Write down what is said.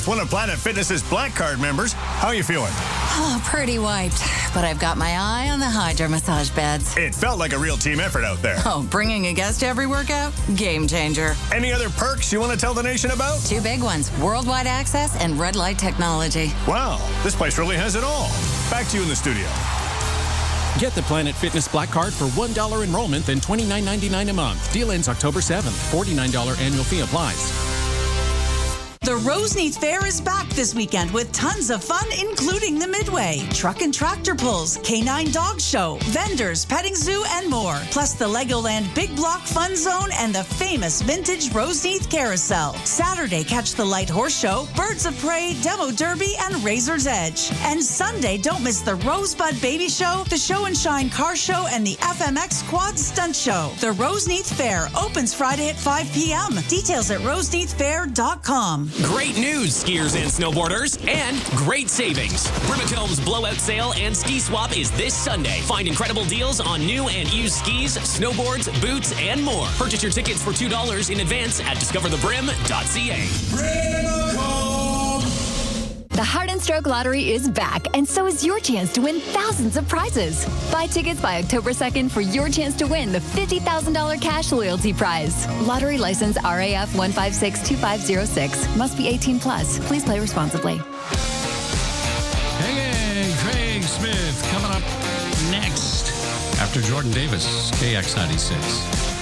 with one of Planet Fitness's Black Card members. How are you feeling? Oh, pretty wiped. But I've got my eye on the Hydra massage beds. It felt like a real team effort out there. Oh, bringing a guest to every workout? Game changer. Any other perks you want to tell the nation about? 2 big ones, worldwide access and red light technology. Wow, this place really has it all. Back to you in the studio. Get the Planet Fitness Black Card for $1 enrollment, then $29.99 a month. Deal ends October 7th. $49 annual fee applies. The Roseneath Fair is back this weekend with tons of fun, including the Midway, truck and tractor pulls, canine dog show, vendors, petting zoo, and more. Plus the Legoland Big Block Fun Zone and the famous vintage Roseneath Carousel. Saturday, catch the Light Horse Show, Birds of Prey, Demo Derby, and Razor's Edge. And Sunday, don't miss the Rosebud Baby Show, the Show and Shine Car Show, and the FMX Quad Stunt Show. The Roseneath Fair opens Friday at 5 p.m. Details at roseneathfair.com. Great news, skiers and snowboarders, and great savings. Brimacombe's blowout sale and ski swap is this Sunday. Find incredible deals on new and used skis, snowboards, boots, and more. Purchase your tickets for $2 in advance at discoverthebrim.ca. The Heart and Stroke Lottery is back, and so is your chance to win thousands of prizes. Buy tickets by October 2nd for your chance to win the $50,000 cash loyalty prize. Lottery license RAF 1562506. Must be 18 plus. Please play responsibly. Hey, Craig Smith coming up next after Jordan Davis, KX96.